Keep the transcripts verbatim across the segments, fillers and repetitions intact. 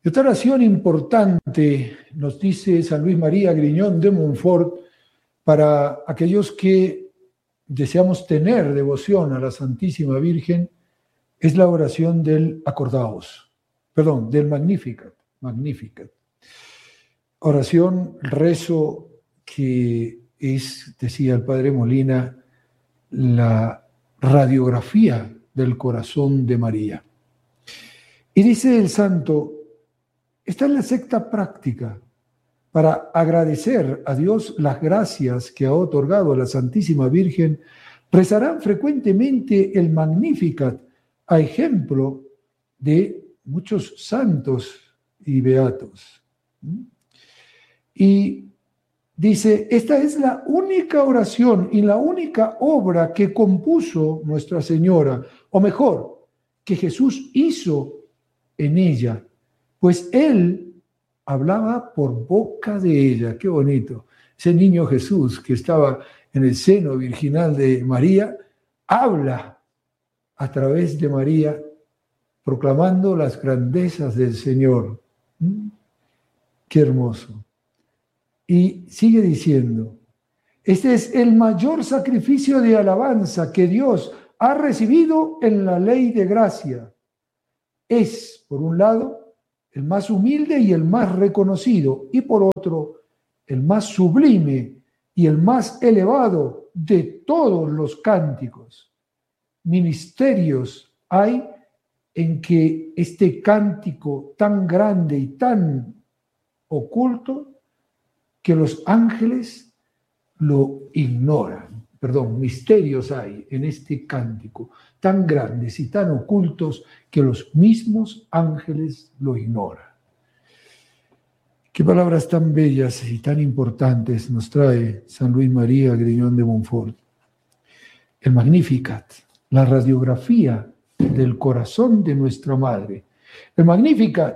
Esta oración importante nos dice San Luis María Griñón de Montfort para aquellos que deseamos tener devoción a la Santísima Virgen, es la oración del Acordaos, perdón, del Magnificat, Magnificat. Oración, rezo que es, decía el Padre Molina, la radiografía del corazón de María. Y dice el santo, esta es la sexta práctica para agradecer a Dios las gracias que ha otorgado a la Santísima Virgen. Rezarán frecuentemente el Magnificat a ejemplo de muchos santos y beatos. Y dice, esta es la única oración y la única obra que compuso Nuestra Señora, o mejor, que Jesús hizo en ella, pues Él hablaba por boca de ella. Qué bonito. Ese niño Jesús que estaba en el seno virginal de María, habla a través de María, proclamando las grandezas del Señor. ¿Mm? Qué hermoso. Y sigue diciendo, este es el mayor sacrificio de alabanza que Dios ha recibido en la ley de gracia. Es, por un lado, el más humilde y el más reconocido, y por otro, el más sublime y el más elevado de todos los cánticos. Ministerios hay en que este cántico tan grande y tan oculto que los ángeles lo ignoran. Perdón, misterios hay en este cántico tan grandes y tan ocultos que los mismos ángeles lo ignoran. Qué palabras tan bellas y tan importantes nos trae San Luis María Griñón de Montfort. El Magnificat, la radiografía del corazón de nuestra Madre. El Magnificat,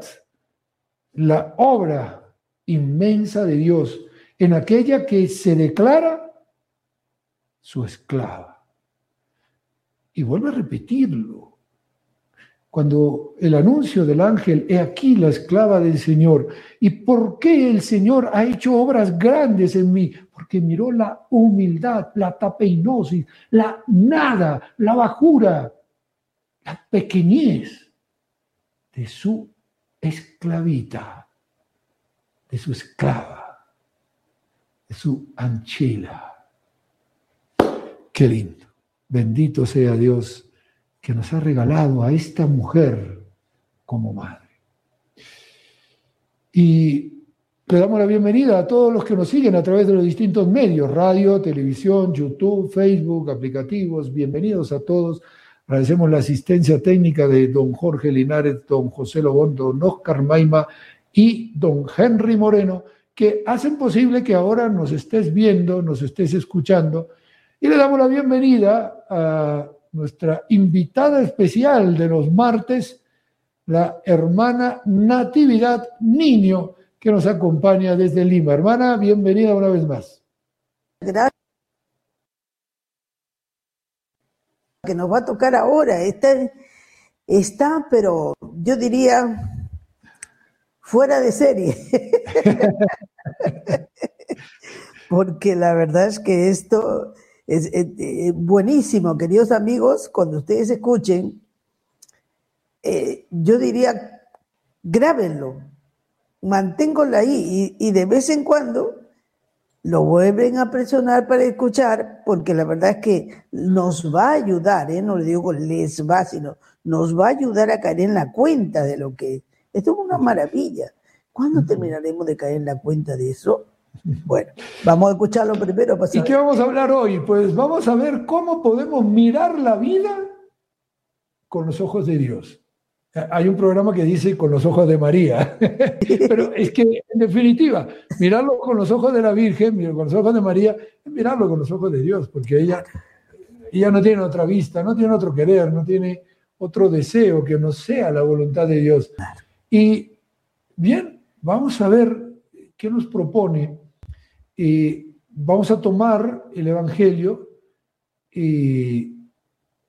la obra inmensa de Dios en aquella que se declara su esclava. Y vuelve a repetirlo. Cuando el anuncio del ángel, he aquí la esclava del Señor. ¿Y por qué el Señor ha hecho obras grandes en mí? Porque miró la humildad, la tapeinosis, la nada, la bajura, la pequeñez de su esclavita, de su esclava, de su anchila. Qué lindo. Bendito sea Dios que nos ha regalado a esta mujer como madre. Y le damos la bienvenida a todos los que nos siguen a través de los distintos medios, radio, televisión, YouTube, Facebook, aplicativos. Bienvenidos a todos. Agradecemos la asistencia técnica de don Jorge Linares, don José Lobón, don Oscar Maima y don Henry Moreno, que hacen posible que ahora nos estés viendo, nos estés escuchando. Y le damos la bienvenida a nuestra invitada especial de los martes, la hermana Natividad Niño, que nos acompaña desde Lima. Hermana, bienvenida una vez más. Gracias. Que nos va a tocar ahora. Está, está, pero yo diría, fuera de serie. Porque la verdad es que esto es, es, es buenísimo, queridos amigos. Cuando ustedes escuchen, eh, yo diría, grábenlo, manténganlo ahí y, y de vez en cuando lo vuelven a presionar para escuchar, porque la verdad es que nos va a ayudar, ¿eh? No le digo les va, sino nos va a ayudar a caer en la cuenta de lo que es. Esto es una maravilla. ¿Cuándo terminaremos de caer en la cuenta de eso? Bueno, vamos a escucharlo primero. Para ¿Y qué vamos a hablar hoy? Pues vamos a ver cómo podemos mirar la vida con los ojos de Dios. Hay un programa que dice con los ojos de María, pero es que en definitiva, mirarlo con los ojos de la Virgen, con los ojos de María, es mirarlo con los ojos de Dios, porque ella, ella no tiene otra vista, no tiene otro querer, no tiene otro deseo que no sea la voluntad de Dios. Y bien, vamos a ver qué nos propone. Eh, vamos a tomar el Evangelio eh,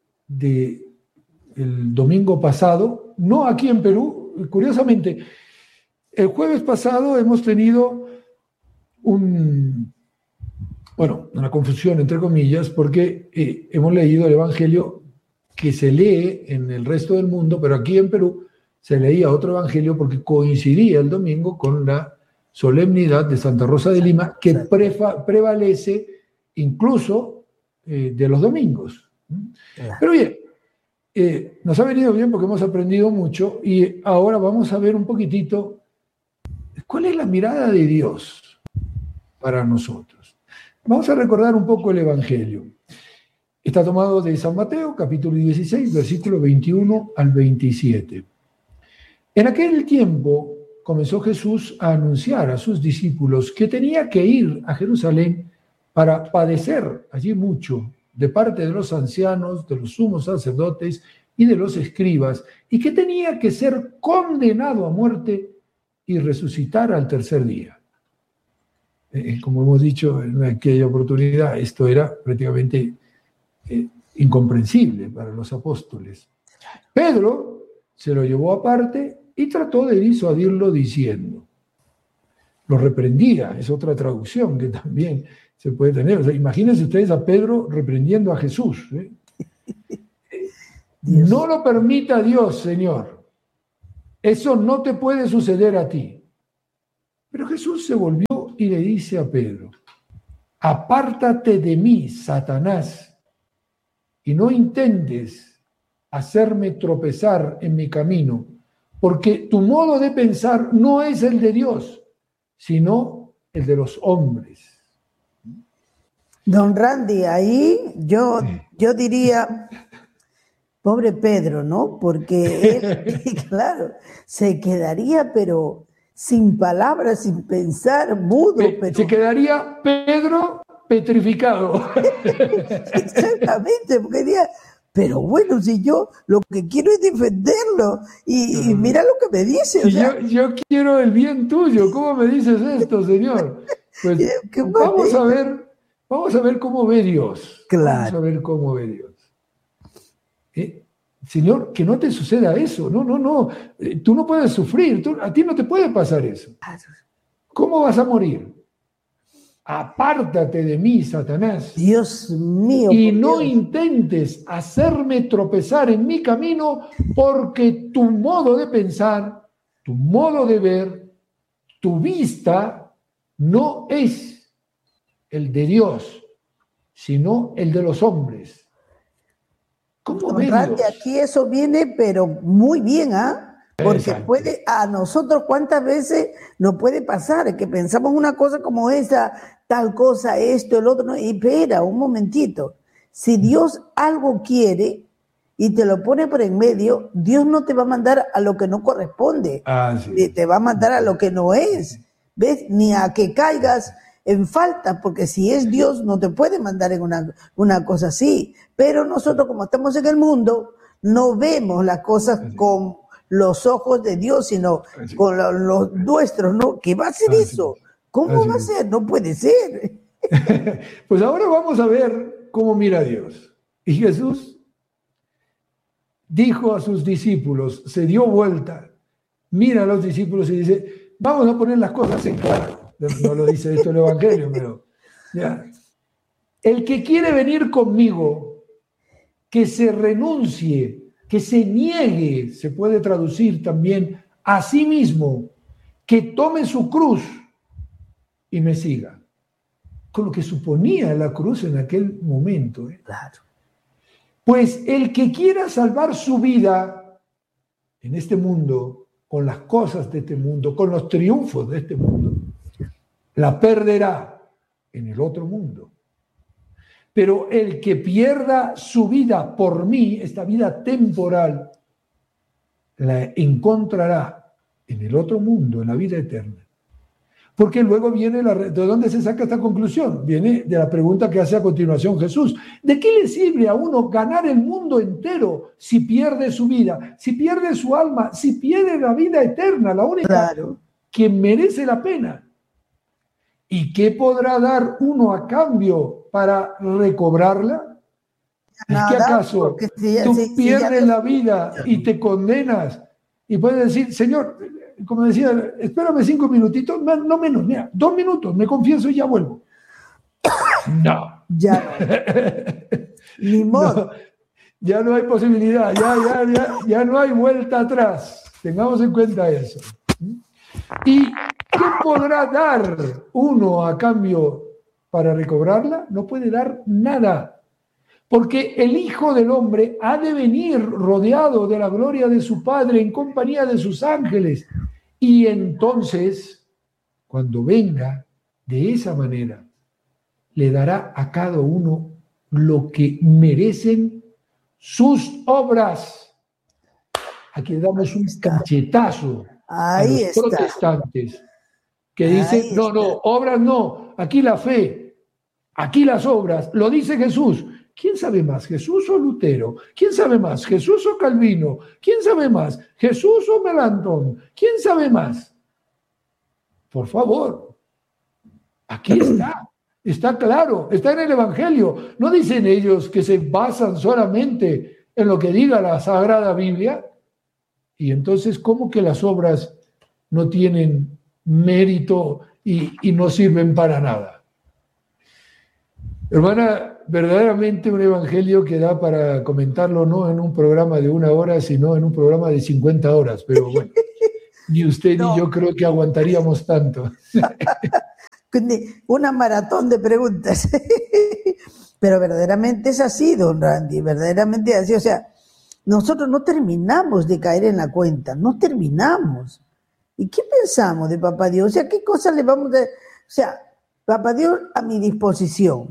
de el domingo pasado, no aquí en Perú, curiosamente, el jueves pasado hemos tenido un, bueno, una confusión entre comillas, porque eh, hemos leído el Evangelio que se lee en el resto del mundo, pero aquí en Perú se leía otro Evangelio porque coincidía el domingo con la solemnidad de Santa Rosa de Lima, que prefa, prevalece incluso eh, de los domingos. Pero bien, eh, nos ha venido bien porque hemos aprendido mucho y ahora vamos a ver un poquitito cuál es la mirada de Dios para nosotros. Vamos a recordar un poco el Evangelio. Está tomado de San Mateo, capítulo dieciséis, versículo veintiuno al veintisiete. En aquel tiempo comenzó Jesús a anunciar a sus discípulos que tenía que ir a Jerusalén para padecer allí mucho de parte de los ancianos, de los sumos sacerdotes y de los escribas, y que tenía que ser condenado a muerte y resucitar al tercer día. Eh, como hemos dicho en aquella oportunidad, esto era prácticamente eh, incomprensible para los apóstoles. Pedro se lo llevó aparte y trató de disuadirlo diciendo, lo reprendía, es otra traducción que también se puede tener. O sea, imagínense ustedes a Pedro reprendiendo a Jesús. ¿eh? No lo permita Dios, Señor. Eso no te puede suceder a ti. Pero Jesús se volvió y le dice a Pedro, apártate de mí, Satanás, y no intentes hacerme tropezar en mi camino, porque tu modo de pensar no es el de Dios, sino el de los hombres. Don Randy, ahí yo, yo diría, pobre Pedro, ¿no? Porque él, claro, se quedaría, pero sin palabras, sin pensar, mudo. Pero... Se quedaría Pedro petrificado. Exactamente, porque diría, pero bueno, si yo lo que quiero es defenderlo, y, y mira lo que me dice. O sea, yo, yo quiero el bien tuyo, ¿cómo me dices esto, Señor? Pues vamos a ver, vamos a ver cómo ve Dios. Claro. Vamos a ver cómo ve Dios. ¿Eh? Señor, que no te suceda eso. No, no, no. Eh, tú no puedes sufrir. Tú, a ti no te puede pasar eso. ¿Cómo vas a morir? Apártate de mí, Satanás. Dios mío. Y no Dios. intentes hacerme tropezar en mi camino, porque tu modo de pensar, tu modo de ver, tu vista no es el de Dios, sino el de los hombres. ¿Cómo ve Dios? Aquí eso viene, pero muy bien, ¿ah? ¿eh? Porque exacto. Puede, a nosotros cuántas veces nos puede pasar que pensamos una cosa como esa, tal cosa, esto, el otro, no, y espera un momentito. Si Dios algo quiere y te lo pone por en medio, Dios no te va a mandar a lo que no corresponde, ah, sí. Te va a mandar a lo que no es, ¿ves? Ni a que caigas en falta, porque si es Dios no te puede mandar en una, una cosa así. Pero nosotros, como estamos en el mundo, no vemos las cosas con los ojos de Dios, sino así. Con los, los nuestros, ¿no? ¿Qué va a ser así. Eso? ¿Cómo así. Va a ser? No puede ser. Pues ahora vamos a ver cómo mira Dios. Y Jesús dijo a sus discípulos, se dio vuelta, mira a los discípulos y dice, vamos a poner las cosas en claro. No lo dice esto el Evangelio, pero ya. El que quiere venir conmigo, que se renuncie, que se niegue, se puede traducir también a sí mismo, que tome su cruz y me siga. Con lo que suponía la cruz en aquel momento. ¿eh? Claro. Pues el que quiera salvar su vida en este mundo, con las cosas de este mundo, con los triunfos de este mundo, la perderá en el otro mundo. Pero el que pierda su vida por mí, esta vida temporal, la encontrará en el otro mundo, en la vida eterna. Porque luego viene, la, ¿de dónde se saca esta conclusión? Viene de la pregunta que hace a continuación Jesús. ¿De qué le sirve a uno ganar el mundo entero si pierde su vida, si pierde su alma, si pierde la vida eterna, la única claro. que merece la pena? ¿Y qué podrá dar uno a cambio para recobrarla? Nada, ¿Es que acaso si ya, tú si, pierdes si ya... la vida y te condenas y puedes decir, Señor, como decía, espérame cinco minutitos, no menos, mira, dos minutos, me confieso y ya vuelvo. No. Ya no. Ni modo. No, ya no hay posibilidad, ya, ya, ya, ya no hay vuelta atrás. Tengamos en cuenta eso. ¿Y qué podrá dar uno a cambio para recobrarla? No puede dar nada. Porque el Hijo del Hombre ha de venir rodeado de la gloria de su Padre en compañía de sus ángeles. Y entonces, cuando venga de esa manera, le dará a cada uno lo que merecen sus obras. Aquí le damos un cachetazo a Ahí los está. protestantes que dicen, Ahí no, está. no, obras no, aquí la fe, aquí las obras, lo dice Jesús. ¿Quién sabe más, Jesús o Lutero? ¿Quién sabe más, Jesús o Calvino? ¿Quién sabe más, Jesús o Melanchthon? ¿Quién sabe más? Por favor, aquí está, está claro, está en el Evangelio. No dicen ellos que se basan solamente en lo que diga la Sagrada Biblia. Y entonces, ¿cómo que las obras no tienen mérito y, y no sirven para nada? Hermana, verdaderamente un evangelio que da para comentarlo no en un programa de una hora, sino en un programa de cincuenta horas. Pero bueno, ni usted no. ni yo creo que aguantaríamos tanto. Una maratón de preguntas. Pero verdaderamente es así, don Randy, verdaderamente es así. O sea, nosotros no terminamos de caer en la cuenta, no terminamos. ¿Y qué pensamos de Papá Dios? O sea, ¿qué cosas le vamos a... O sea, Papá Dios a mi disposición.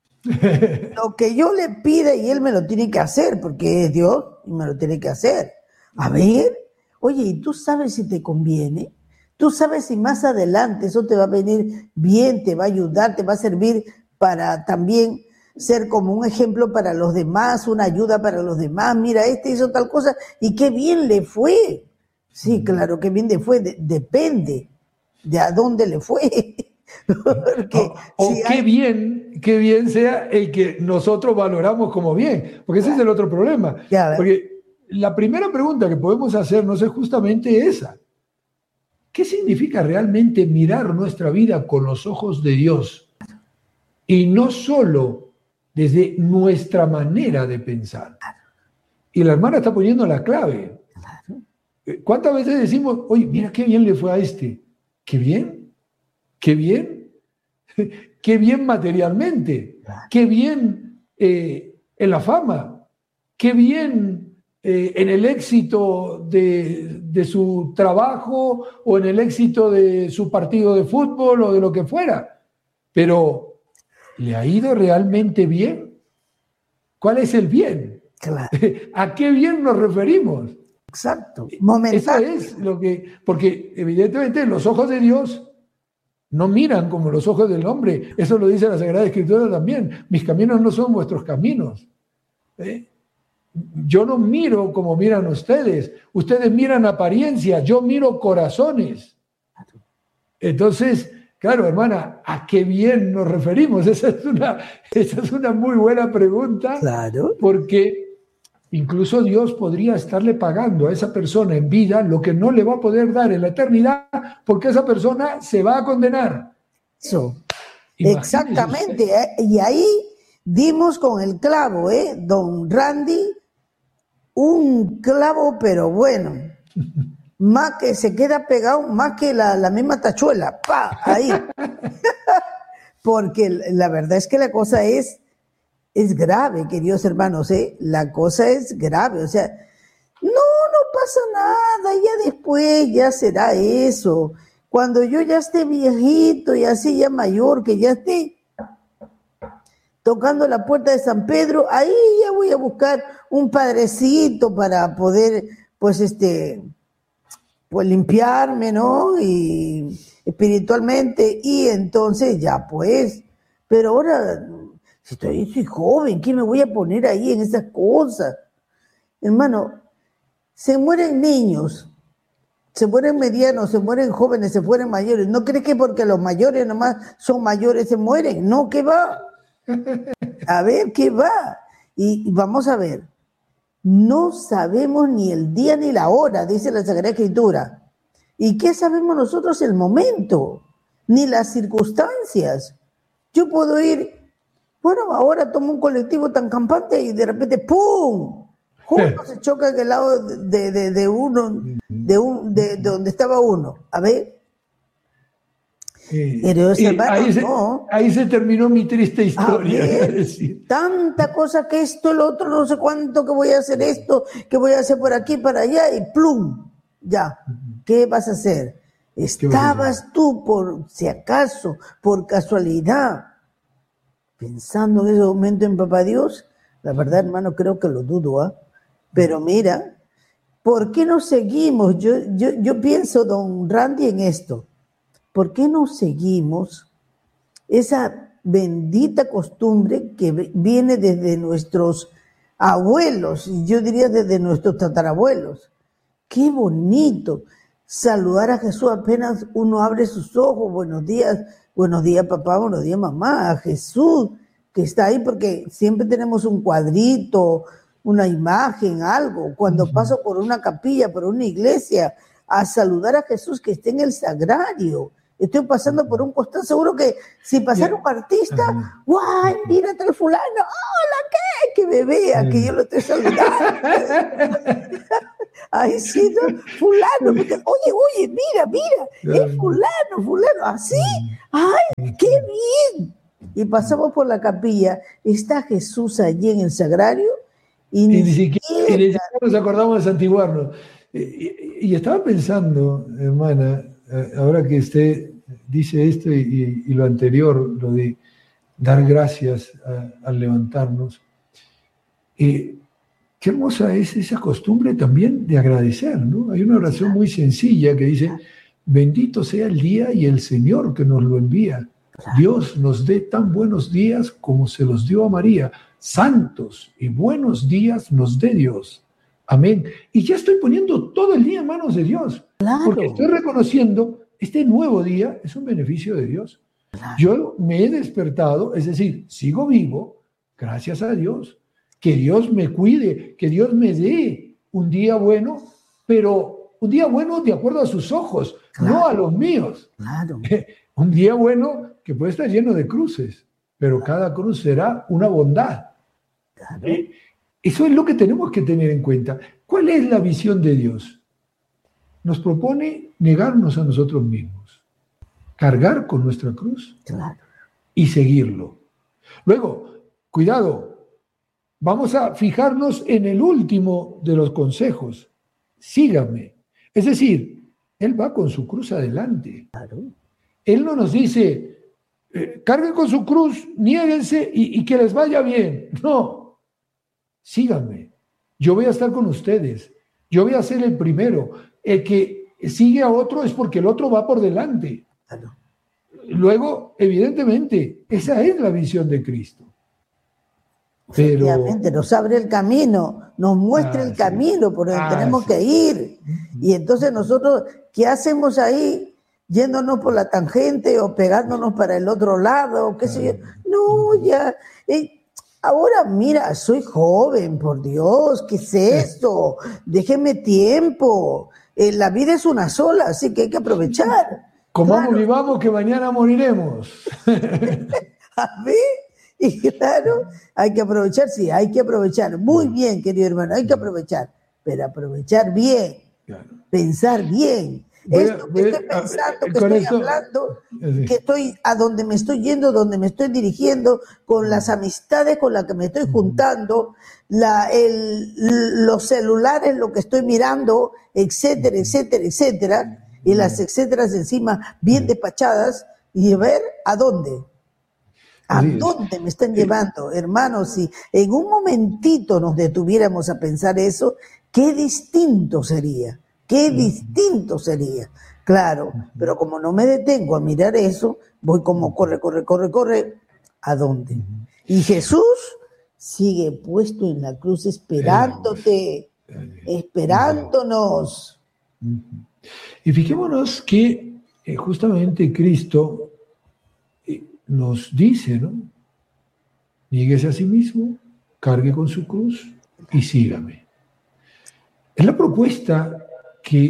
Lo que yo le pida y Él me lo tiene que hacer, porque es Dios y me lo tiene que hacer. A ver, oye, ¿y tú sabes si te conviene? ¿Tú sabes si más adelante eso te va a venir bien, te va a ayudar, te va a servir para también ser como un ejemplo para los demás, una ayuda para los demás? Mira, este hizo tal cosa y qué bien le fue. Sí, claro, qué bien le fue, de, depende de a dónde le fue. Porque o si qué hay... bien, qué bien sea el que nosotros valoramos como bien, porque ese es el otro problema. Porque la primera pregunta que podemos hacernos es justamente esa. ¿Qué significa realmente mirar nuestra vida con los ojos de Dios? Y no solo desde nuestra manera de pensar. Y la hermana está poniendo la clave. ¿Cuántas veces decimos, oye, mira qué bien le fue a este? ¿Qué bien? ¿Qué bien? ¿Qué bien materialmente? ¿Qué bien eh, en la fama? ¿Qué bien eh, en el éxito de, de su trabajo o en el éxito de su partido de fútbol o de lo que fuera? Pero, ¿le ha ido realmente bien? ¿Cuál es el bien? Claro. ¿A qué bien nos referimos? Exacto. Eso es lo que, porque evidentemente los ojos de Dios no miran como los ojos del hombre. Eso lo dice la Sagrada Escritura también. Mis caminos no son vuestros caminos. ¿Eh? Yo no miro como miran ustedes. Ustedes miran apariencia, yo miro corazones. Entonces, claro, hermana, ¿a qué bien nos referimos? Esa es una, esa es una muy buena pregunta. Claro. Porque incluso Dios podría estarle pagando a esa persona en vida lo que no le va a poder dar en la eternidad, porque esa persona se va a condenar. Eso. Exactamente. ¿eh? Y ahí dimos con el clavo, ¿eh? Don Randy, un clavo, pero bueno, más que se queda pegado, más que la, la misma tachuela. ¡Pa! Ahí. Porque la verdad es que la cosa es Es grave, queridos hermanos, ¿eh? La cosa es grave, o sea, no, no pasa nada, ya después ya será eso. Cuando yo ya esté viejito y así ya mayor, que ya esté tocando la puerta de San Pedro, ahí ya voy a buscar un padrecito para poder, pues, este, pues limpiarme, ¿no? Y espiritualmente, y entonces ya, pues, pero ahora... Si estoy, soy joven, ¿qué me voy a poner ahí en esas cosas? Hermano, se mueren niños, se mueren medianos, se mueren jóvenes, se mueren mayores. ¿No crees que porque los mayores nomás son mayores se mueren? No, ¿qué va? A ver, ¿qué va? Y, y vamos a ver, no sabemos ni el día ni la hora, dice la Sagrada Escritura. ¿Y qué sabemos nosotros el momento? Ni las circunstancias. Yo puedo ir, bueno, ahora tomo un colectivo tan campante y de repente ¡pum! Justo se choca en el lado de, de, de uno, de, un, de, de donde estaba uno. A ver. Eh, Pero eh, hermano, ahí, se, no. ahí se terminó mi triste historia. A ver, tanta cosa que esto, el otro, no sé cuánto, que voy a hacer esto, que voy a hacer por aquí, para allá, y plum, ya. ¿Qué vas a hacer? Estabas tú, por si acaso, por casualidad, pensando en ese momento en Papá Dios. La verdad, hermano, creo que lo dudo, ¿ah? ¿eh? Pero mira, ¿por qué no seguimos? Yo, yo, yo pienso, don Randy, en esto. ¿Por qué no seguimos esa bendita costumbre que viene desde nuestros abuelos, yo diría desde nuestros tatarabuelos? Qué bonito saludar a Jesús apenas uno abre sus ojos. Buenos días, buenos días papá, buenos días mamá. A Jesús que está ahí, porque siempre tenemos un cuadrito, una imagen, algo. Cuando paso por una capilla, por una iglesia, a saludar a Jesús que está en el sagrario. Estoy pasando por un costado, seguro que si pasara un artista, ¡guay! Mira tal fulano, ¡hola qué! Que me vea, que yo lo estoy saludando. Ay, sí, ¿no? Fulano, porque, oye, oye, mira, mira, es fulano, fulano, así, ¡ay, qué bien! Y pasamos por la capilla, está Jesús allí en el sagrario, y, y ni ni siquiera, siquiera y ni siquiera nos acordamos de santiguarnos. Y, y, y estaba pensando, hermana, ahora que usted dice esto y, y, y lo anterior, lo de dar gracias a, al levantarnos, eh, qué hermosa es esa costumbre también de agradecer, ¿no? Hay una oración muy sencilla que dice: bendito sea el día y el Señor que nos lo envía. Dios nos dé tan buenos días como se los dio a María. Santos y buenos días nos dé Dios. Amén. Y ya estoy poniendo todo el día en manos de Dios. Claro. Porque estoy reconociendo, este nuevo día es un beneficio de Dios. Claro. Yo me he despertado, es decir, sigo vivo, gracias a Dios. Que Dios me cuide, que Dios me dé un día bueno, pero un día bueno de acuerdo a sus ojos, claro, no a los míos. Claro. Un día bueno que puede estar lleno de cruces, pero cada cruz será una bondad. Claro. Eh, eso es lo que tenemos que tener en cuenta. ¿Cuál es la visión de Dios? Nos propone negarnos a nosotros mismos, cargar con nuestra cruz, claro, y seguirlo. Luego, cuidado, vamos a fijarnos en el último de los consejos. Sígame. Es decir, Él va con su cruz adelante. Claro. Él no nos dice, eh, carguen con su cruz, niéguense y, y que les vaya bien. No, síganme. Yo voy a estar con ustedes. Yo voy a ser el primero. El que sigue a otro es porque el otro va por delante. Claro. Luego, evidentemente, esa es la visión de Cristo. Pero, efectivamente, nos abre el camino, nos muestra ah, el camino por donde ah, tenemos sí. que ir. Y entonces nosotros, ¿qué hacemos ahí? Yéndonos por la tangente o pegándonos para el otro lado, qué sé yo. No, ya. Eh, ahora, mira, soy joven, por Dios, ¿qué es esto? Déjenme tiempo. Eh, la vida es una sola, así que hay que aprovechar. Comamos claro. y vivamos, que mañana moriremos. A ver. Y claro, hay que aprovechar, sí, hay que aprovechar. Muy bien, querido hermano, hay que aprovechar. Pero aprovechar bien, claro. Pensar bien. Voy a, Esto que estoy a, pensando, a, que estoy esto, hablando, sí. que estoy a donde me estoy yendo, donde me estoy dirigiendo, con las amistades con las que me estoy juntando, la, el, los celulares, lo que estoy mirando, etcétera, etcétera, etcétera, y las etcéteras encima bien despachadas, y ver a dónde. ¿A Así dónde es. me están llevando, hermanos? Si en un momentito nos detuviéramos a pensar eso, qué distinto sería, qué distinto sería. Claro, pero como no me detengo a mirar eso, voy como corre, corre, corre, corre, ¿a dónde? Y Jesús sigue puesto en la cruz esperándote, esperándonos. Y fijémonos que eh, justamente Cristo nos dice, ¿no? Niéguese a sí mismo, cargue con su cruz y sígame. Es la propuesta que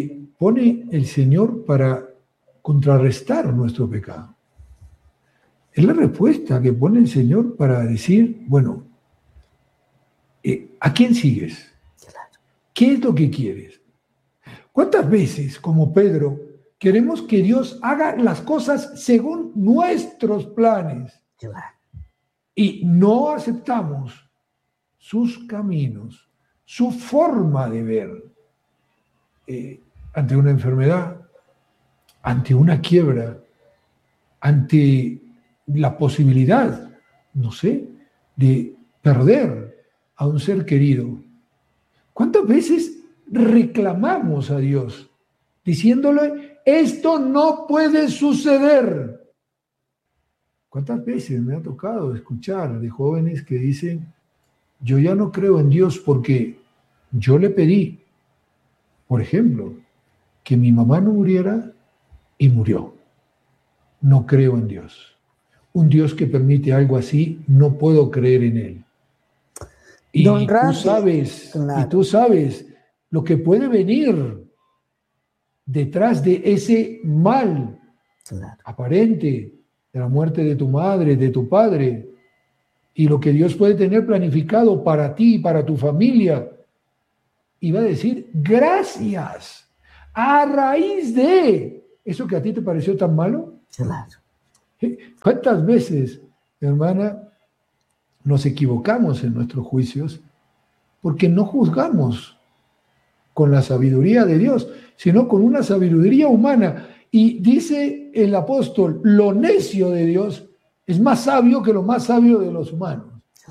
pone el Señor para contrarrestar nuestro pecado. Es la respuesta que pone el Señor para decir, bueno, eh, ¿a quién sigues? ¿Qué es lo que quieres? ¿Cuántas veces, como Pedro, queremos que Dios haga las cosas según nuestros planes? Y no aceptamos sus caminos, su forma de ver eh, ante una enfermedad, ante una quiebra, ante la posibilidad, no sé, de perder a un ser querido. ¿Cuántas veces reclamamos a Dios diciéndole, esto no puede suceder? ¿Cuántas veces me ha tocado escuchar de jóvenes que dicen, yo ya no creo en Dios porque yo le pedí, por ejemplo, que mi mamá no muriera y murió? No creo en Dios. Un Dios que permite algo así, no puedo creer en él. Y Don tú Randy, sabes, claro. y tú sabes lo que puede venir detrás de ese mal Claro. aparente de la muerte de tu madre, de tu padre, y lo que Dios puede tener planificado para ti y para tu familia. Y va a decir, gracias, a raíz de eso que a ti te pareció tan malo. Claro. ¿Cuántas veces, hermana, nos equivocamos en nuestros juicios porque no juzgamos con la sabiduría de Dios, sino con una sabiduría humana? Y dice el apóstol, lo necio de Dios es más sabio que lo más sabio de los humanos.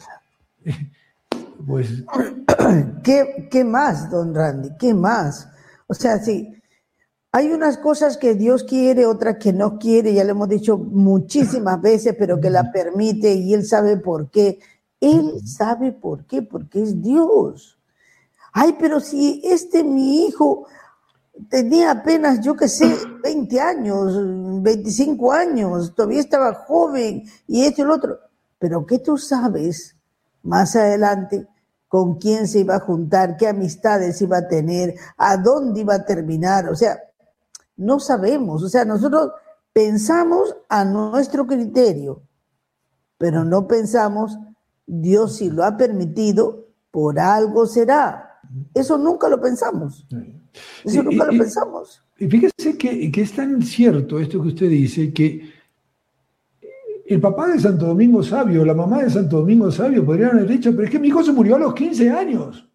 Pues, ¿Qué, ¿Qué más, don Randy? ¿Qué más? O sea, sí, hay unas cosas que Dios quiere, otras que no quiere, ya lo hemos dicho muchísimas veces, pero que la permite y Él sabe por qué. Él sabe por qué, porque es Dios. Ay, pero si este mi hijo tenía apenas, yo qué sé, veinte años, veinticinco años, todavía estaba joven y esto y lo otro. Pero ¿qué tú sabes más adelante con quién se iba a juntar, qué amistades iba a tener, a dónde iba a terminar? O sea, no sabemos. O sea, nosotros pensamos a nuestro criterio, pero no pensamos, Dios si lo ha permitido, por algo será. Eso nunca lo pensamos. Eso y, nunca y, lo pensamos. Y fíjese que, que es tan cierto esto que usted dice, que el papá de Santo Domingo Sabio, la mamá de Santo Domingo Sabio podrían haber dicho, pero es que mi hijo se murió a los quince años.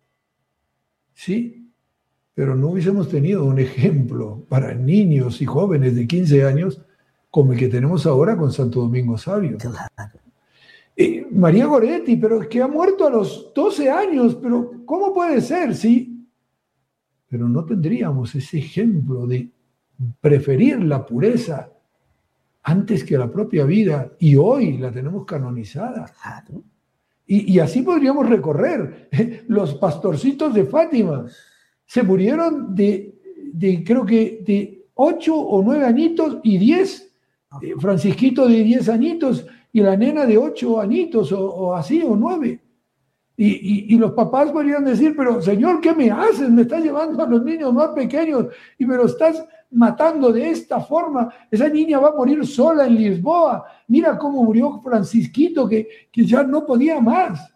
Sí, pero no hubiésemos tenido un ejemplo para niños y jóvenes de quince años como el que tenemos ahora con Santo Domingo Sabio. Claro. Eh, María Goretti, pero es que ha muerto a los doce años, pero ¿cómo puede ser? Sí, pero no tendríamos ese ejemplo de preferir la pureza antes que la propia vida, y hoy la tenemos canonizada. Claro. Y, y así podríamos recorrer. Los pastorcitos de Fátima se murieron de, de creo que de ocho o nueve añitos y diez, eh, Francisquito de diez añitos y la nena de ocho añitos o, o así, o nueve. Y, y, y los papás podrían decir, pero Señor, ¿qué me haces? Me estás llevando a los niños más pequeños y me los estás matando de esta forma. Esa niña va a morir sola en Lisboa. Mira cómo murió Francisquito, que, que ya no podía más.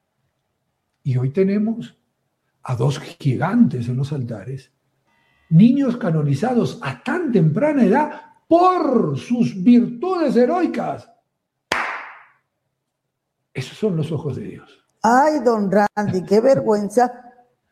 Y hoy tenemos a dos gigantes en los altares, niños canonizados a tan temprana edad por sus virtudes heroicas. Esos son los ojos de Dios. Ay, don Randy, qué vergüenza.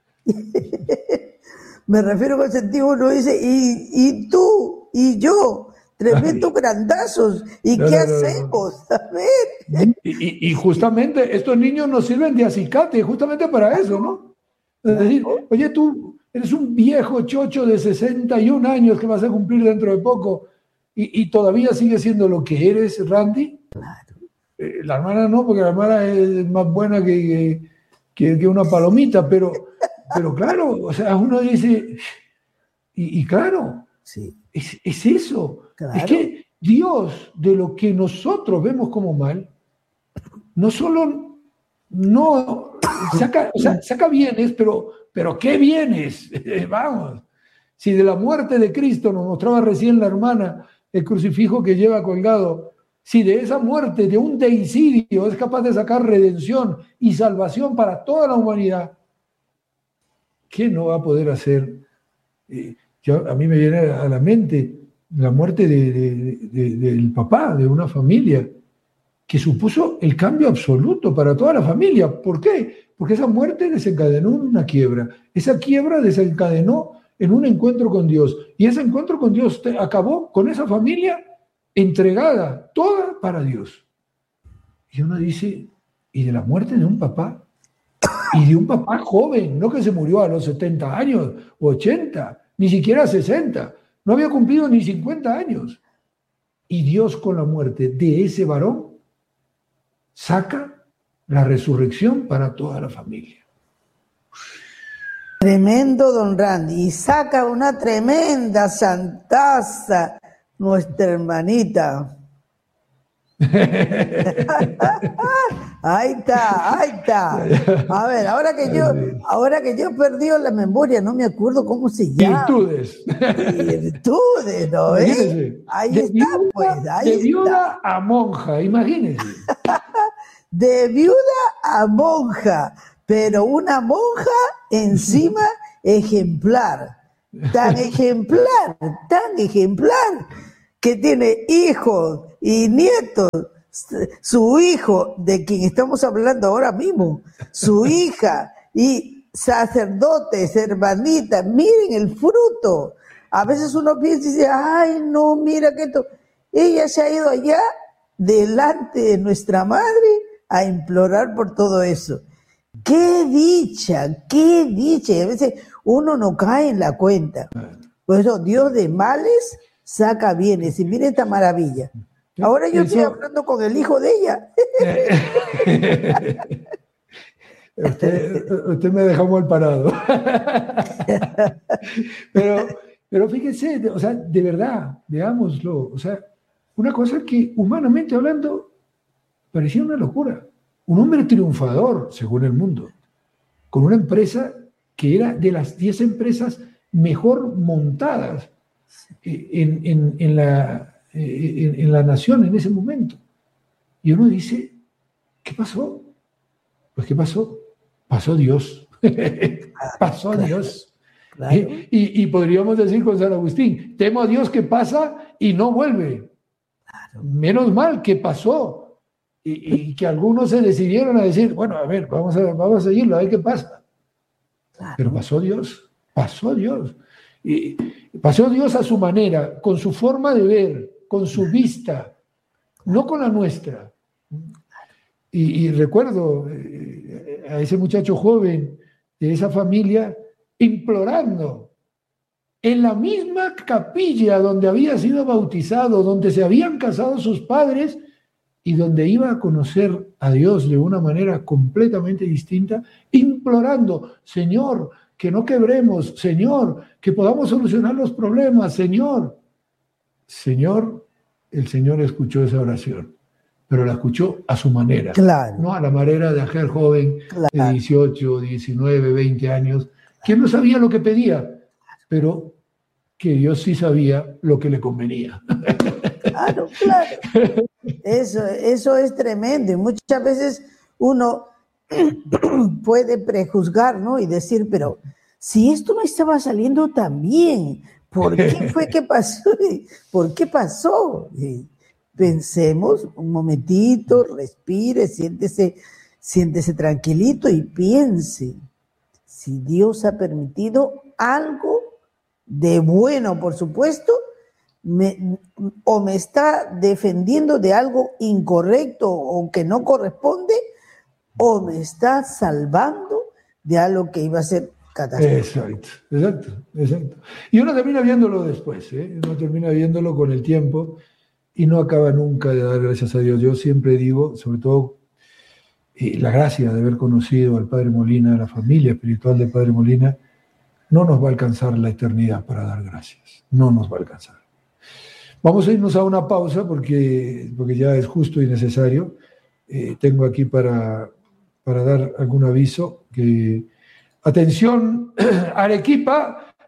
Me refiero con el sentido, uno dice, y, y tú, y yo, tremendos grandazos, ¿y no, qué no, no, hacemos? No. A ver. Y, y, y justamente estos niños nos sirven de acicate, justamente para eso, ¿no? Es decir, oye, tú eres un viejo chocho de sesenta y un años que vas a cumplir dentro de poco y, y todavía sigues siendo lo que eres, Randy. Claro. Eh, la hermana no, porque la hermana es más buena que, que, que una palomita, pero, pero claro, o sea, uno dice, y, y claro, sí. es, es eso. Claro. Es que Dios, de lo que nosotros vemos como mal, no solo no saca, o sea, saca bienes, pero, pero ¿qué bienes? Vamos, Si de la muerte de Cristo nos mostraba recién la hermana el crucifijo que lleva colgado, si de esa muerte, de un deicidio, es capaz de sacar redención y salvación para toda la humanidad, ¿qué no va a poder hacer? Eh, yo, a mí me viene a la mente la muerte de, de, de, del papá de una familia, que supuso el cambio absoluto para toda la familia. ¿Por qué? Porque esa muerte desencadenó una quiebra. Esa quiebra desencadenó en un encuentro con Dios. Y ese encuentro con Dios acabó con esa familia entregada, toda para Dios. Y uno dice, ¿y de la muerte de un papá? Y de un papá joven, no que se murió a los setenta años, ochenta, ni siquiera sesenta. No había cumplido ni cincuenta años. Y Dios, con la muerte de ese varón, saca la resurrección para toda la familia. Tremendo, don Randy. Y saca una tremenda santaza, nuestra hermanita. Ahí está, ahí está. A ver, ahora que yo, ahora que yo perdí la memoria, no me acuerdo cómo se llama. Virtudes. Virtudes, ¿no? ¿Eh? Ahí de está, viuda, pues. Ahí de viuda está. a monja, imagínense. De viuda a monja, pero una monja encima ejemplar. Tan ejemplar, tan ejemplar, que tiene hijos y nietos. Su hijo, de quien estamos hablando ahora mismo, su hija y sacerdotes, hermanitas, miren el fruto. A veces uno piensa y dice, ay, no, mira que esto. Ella se ha ido allá delante de nuestra madre a implorar por todo eso. ¡Qué dicha! ¡Qué dicha! Y a veces uno no cae en la cuenta. Por eso Dios de males saca bienes. Y mire esta maravilla. Ahora yo eso, estoy hablando con el hijo de ella. usted, usted me dejó mal parado. pero, pero fíjense, o sea, de verdad, veámoslo. O sea, una cosa que humanamente hablando parecía una locura. Un hombre triunfador, según el mundo, con una empresa que era de las diez empresas mejor montadas en, en, en, la, en, en la nación en ese momento. Y uno dice, ¿qué pasó? Pues ¿qué pasó? Pasó Dios. pasó claro, Dios. Claro. Y, y podríamos decir con San Agustín, temo a Dios que pasa y no vuelve. Claro. Menos mal que pasó. Y, y que algunos se decidieron a decir, bueno, a ver, vamos a, vamos a seguirlo, a ver qué pasa. Claro. Pero pasó Dios, pasó Dios. Y pasó Dios a su manera, con su forma de ver, con su vista, no con la nuestra. Y, y recuerdo eh, a ese muchacho joven de esa familia implorando en la misma capilla donde había sido bautizado, donde se habían casado sus padres, y donde iba a conocer a Dios de una manera completamente distinta, implorando, Señor, que no quebremos, Señor, que podamos solucionar los problemas, Señor. Señor, el Señor escuchó esa oración, pero la escuchó a su manera, claro. No a la manera de aquel joven claro. de dieciocho, diecinueve, veinte años, que no sabía lo que pedía, pero que Dios sí sabía lo que le convenía. Claro, claro. Eso, eso es tremendo. Y muchas veces uno puede prejuzgar, ¿no? Y decir, pero si esto no estaba saliendo tan bien, ¿por qué fue que pasó? ¿Por qué pasó? Y pensemos un momentito, respire, siéntese, siéntese tranquilito y piense. Si Dios ha permitido algo de bueno, por supuesto, Me, o me está defendiendo de algo incorrecto o que no corresponde, o me está salvando de algo que iba a ser catastrófico. Exacto, exacto, exacto. Y uno termina viéndolo después, ¿eh? Uno termina viéndolo con el tiempo y no acaba nunca de dar gracias a Dios. Yo siempre digo, sobre todo, eh, la gracia de haber conocido al Padre Molina, a la familia espiritual del Padre Molina, no nos va a alcanzar la eternidad para dar gracias. No nos va a alcanzar. Vamos a irnos a una pausa porque, porque ya es justo y necesario. Eh, tengo aquí para, para dar algún aviso. Que, atención, Arequipa,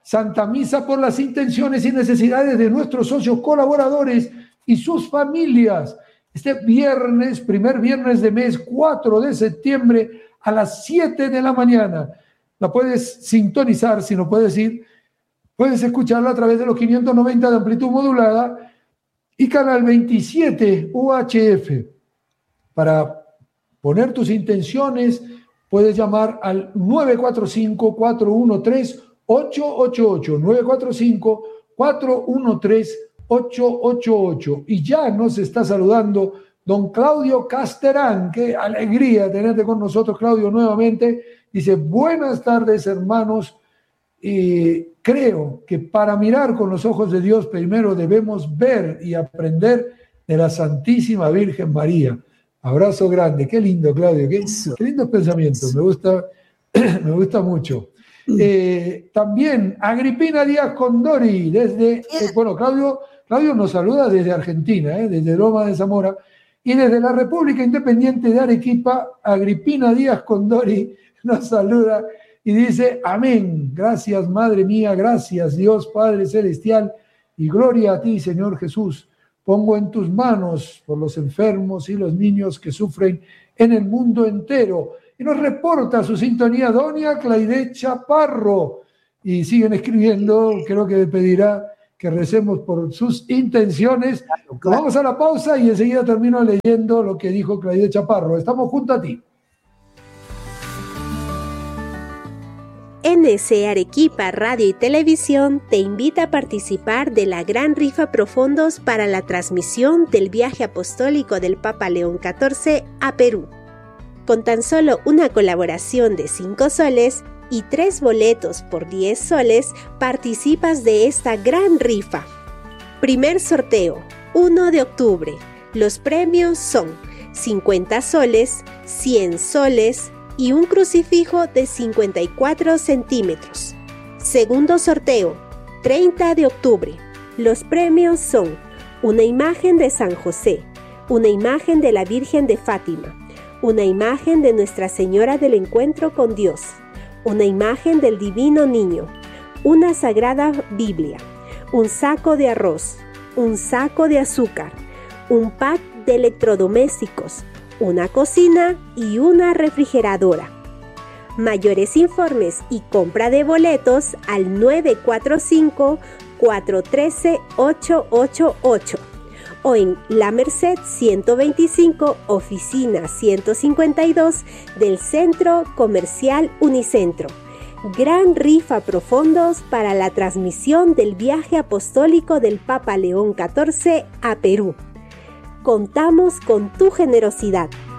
Santa Misa por las intenciones y necesidades de nuestros socios colaboradores y sus familias. Este viernes, primer viernes de mes, cuatro de septiembre, a las siete de la mañana. La puedes sintonizar, si no puedes ir, puedes escucharla a través de los quinientos noventa de amplitud modulada y canal veintisiete U H F. Para poner tus intenciones, puedes llamar al nueve cuatro cinco, cuatro uno tres, ocho ocho ocho, nueve cuatro cinco, cuatro uno tres, ocho ocho ocho. Y ya nos está saludando don Claudio Casterán. Qué alegría tenerte con nosotros, Claudio, nuevamente. Dice, buenas tardes, hermanos. Y creo que para mirar con los ojos de Dios, primero debemos ver y aprender de la Santísima Virgen María. Abrazo grande. Qué lindo, Claudio. Qué, qué lindos pensamientos. Me gusta, me gusta mucho. Eh, también Agripina Díaz Condori, desde, eh, bueno, Claudio, Claudio nos saluda desde Argentina, eh, desde Loma de Zamora, y desde la República Independiente de Arequipa, Agripina Díaz Condori nos saluda y dice, amén, gracias Madre mía, gracias Dios Padre Celestial, y gloria a ti, Señor Jesús. Pongo en tus manos por los enfermos y los niños que sufren en el mundo entero. Y nos reporta su sintonía doña Claide Chaparro. Y siguen escribiendo, creo que pedirá que recemos por sus intenciones. Claro, claro. Vamos a la pausa y enseguida termino leyendo lo que dijo Claide Chaparro. Estamos junto a ti. N C Arequipa Radio y Televisión te invita a participar de la gran rifa Profondos para la transmisión del viaje apostólico del Papa León catorce a Perú. Con tan solo una colaboración de cinco soles y tres boletos por diez soles, participas de esta gran rifa. Primer sorteo, uno de octubre. Los premios son cincuenta soles, cien soles y un crucifijo de cincuenta y cuatro centímetros. Segundo sorteo, treinta de octubre. Los premios son una imagen de San José, una imagen de la Virgen de Fátima, una imagen de Nuestra Señora del Encuentro con Dios, una imagen del Divino Niño, una Sagrada Biblia, un saco de arroz, un saco de azúcar, un pack de electrodomésticos, una cocina y una refrigeradora. Mayores informes y compra de boletos al nueve cuatro cinco, cuatro uno tres, ocho ocho ocho o en La Merced ciento veinticinco, oficina ciento cincuenta y dos del Centro Comercial Unicentro. Gran rifa Profondos para la transmisión del viaje apostólico del Papa León catorce a Perú. Contamos con tu generosidad.